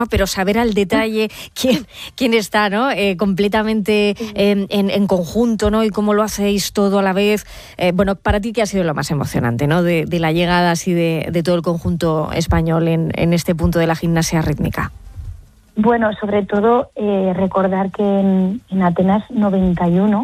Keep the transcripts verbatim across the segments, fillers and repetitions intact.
pero saber al detalle quién, quién está, ¿no? Eh, completamente eh, en, en conjunto, ¿no? Y cómo lo hacéis todo a la vez. Eh, bueno, para ti, ¿qué ha sido lo más emocionante, ¿no? De, de la llegada así de, de todo el conjunto español en, en este punto de la gimnasia rítmica. Bueno, sobre todo eh, recordar que en, en Atenas noventa y uno,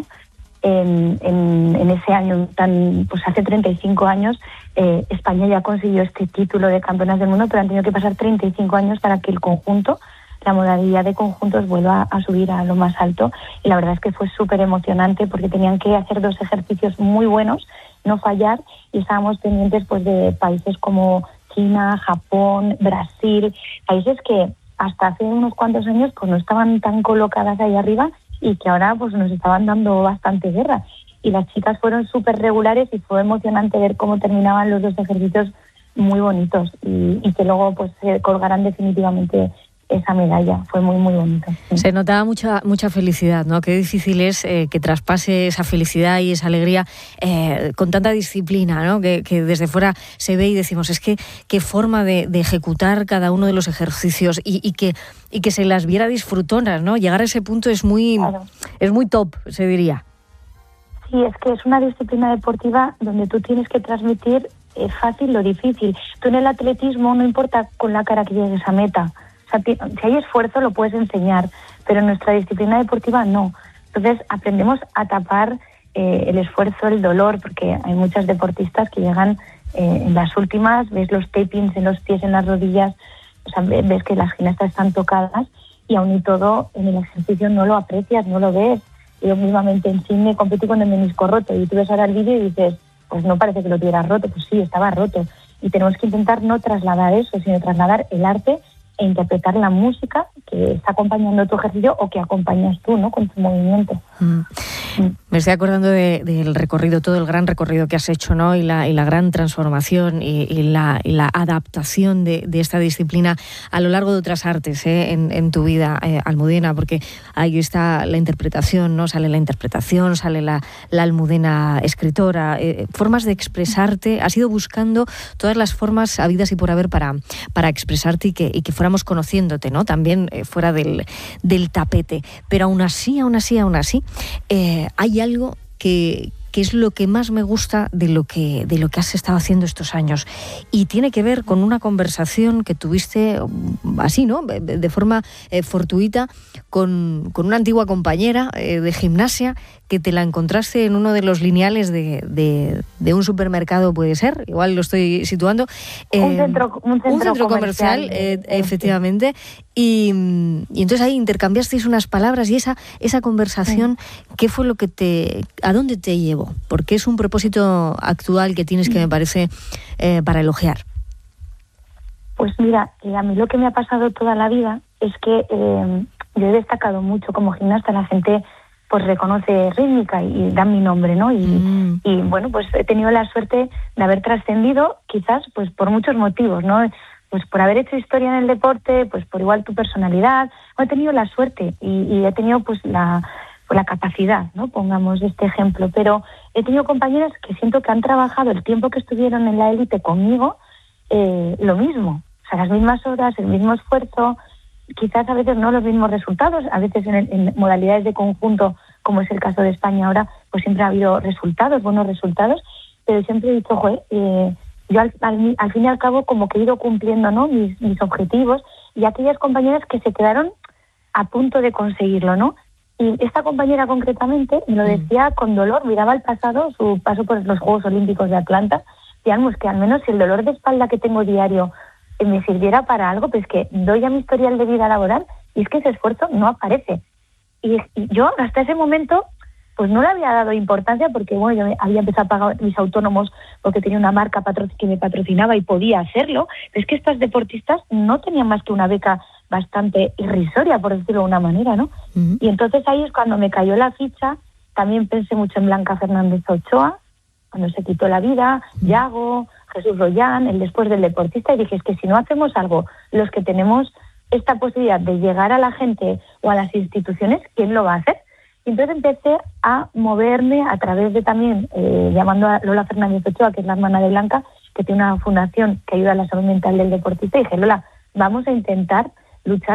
en, en, en ese año, tan pues hace treinta y cinco años, eh, España ya consiguió este título de campeonas del mundo, pero han tenido que pasar treinta y cinco años para que el conjunto, la modalidad de conjuntos, vuelva a subir a lo más alto. Y la verdad es que fue súper emocionante porque tenían que hacer dos ejercicios muy buenos, no fallar, y estábamos pendientes pues de países como China, Japón, Brasil, países que hasta hace unos cuantos años pues no estaban tan colocadas ahí arriba y que ahora pues nos estaban dando bastante guerra. Y las chicas fueron súper regulares y fue emocionante ver cómo terminaban los dos ejercicios muy bonitos y, y que luego pues se colgarán definitivamente esa medalla. Fue muy, muy bonito. Sí. Se notaba mucha mucha felicidad, ¿no? Qué difícil es eh, que traspase esa felicidad y esa alegría eh, con tanta disciplina, ¿no? Que, que desde fuera se ve y decimos, es que qué forma de, de ejecutar cada uno de los ejercicios y, y, que, y que se las viera disfrutonas, ¿no? Llegar a ese punto es muy, claro. es muy top, se diría. Sí, es que es una disciplina deportiva donde tú tienes que transmitir eh, fácil lo difícil. Tú en el atletismo no importa con la cara que llegues a meta. O sea, si hay esfuerzo lo puedes enseñar, pero en nuestra disciplina deportiva no. Entonces aprendemos a tapar eh, el esfuerzo, el dolor, porque hay muchas deportistas que llegan eh, en las últimas, ves los tapings en los pies, en las rodillas, o sea, ves que las gimnastas están tocadas y aún y todo en el ejercicio no lo aprecias, no lo ves. Yo mismamente en cine competí con el menisco roto y tú ves ahora el vídeo y dices, pues no parece que lo tuvieras roto, pues sí, estaba roto. Y tenemos que intentar no trasladar eso, sino trasladar el arte e interpretar la música que está acompañando tu ejercicio o que acompañas tú, ¿no? Con tu movimiento. Mm. Mm. Me estoy acordando de, del recorrido, todo el gran recorrido que has hecho, ¿no? Y la, y la gran transformación y, y, la, y la adaptación de, de esta disciplina a lo largo de otras artes, ¿eh? en, en tu vida, eh, Almudena, porque ahí está la interpretación, ¿no? Sale la interpretación, sale la, la Almudena escritora, eh, formas de expresarte. Has ido buscando todas las formas habidas y por haber para, para expresarte y que, y que fuéramos conociéndote, ¿no? También eh, fuera del, del tapete. Pero aún así, aún así, aún así, eh, hay algo que, que es lo que más me gusta de lo que, de lo que has estado haciendo estos años. Y tiene que ver con una conversación que tuviste así, ¿no? De forma eh, fortuita con, con una antigua compañera eh, de gimnasia que te la encontraste en uno de los lineales de, de, de un supermercado, puede ser, igual lo estoy situando. Eh, un, centro, un centro, un centro comercial, comercial eh, efectivamente. Y, y entonces ahí intercambiasteis unas palabras y esa, esa conversación, sí. ¿Qué fue lo que te... ¿A dónde te llevó? Porque es un propósito actual que tienes que me parece eh, para elogiar. Pues mira, eh, a mí lo que me ha pasado toda la vida es que eh, yo he destacado mucho como gimnasta, la gente pues reconoce rítmica y, y dan mi nombre, ¿no? Y, mm. y bueno, pues he tenido la suerte de haber trascendido quizás pues por muchos motivos, ¿no? Pues por haber hecho historia en el deporte, pues por igual tu personalidad. He tenido la suerte y, y he tenido pues la, pues la capacidad, ¿no? Pongamos este ejemplo. Pero he tenido compañeras que siento que han trabajado el tiempo que estuvieron en la élite conmigo eh, lo mismo. O sea, las mismas horas, el mismo esfuerzo, quizás a veces no los mismos resultados, a veces en, el, en modalidades de conjunto, como es el caso de España ahora, pues siempre ha habido resultados, buenos resultados, pero siempre he dicho, joder, eh, yo al, al, al fin y al cabo como que he ido cumpliendo, ¿no? mis, mis objetivos, y aquellas compañeras que se quedaron a punto de conseguirlo, ¿no? Y esta compañera concretamente me lo decía con dolor, miraba al pasado, su paso por los Juegos Olímpicos de Atlanta, digamos que al menos si el dolor de espalda que tengo diario me sirviera para algo, pues que doy a mi historial de vida laboral y es que ese esfuerzo no aparece. Y, y yo hasta ese momento pues no le había dado importancia porque bueno, yo había empezado a pagar mis autónomos porque tenía una marca patro- que me patrocinaba y podía hacerlo, pero es que estas deportistas no tenían más que una beca bastante irrisoria, por decirlo de una manera, ¿no? Uh-huh. Y entonces ahí es cuando me cayó la ficha. También pensé mucho en Blanca Fernández Ochoa, cuando se quitó la vida, uh-huh. Yago, Jesús Rollán, el después del deportista, y dije, es que si no hacemos algo, los que tenemos esta posibilidad de llegar a la gente o a las instituciones, ¿quién lo va a hacer? Y entonces empecé a moverme a través de también, eh, llamando a Lola Fernández Ochoa, que es la hermana de Blanca, que tiene una fundación que ayuda a la salud mental del deportista, y dije, Lola, vamos a intentar luchar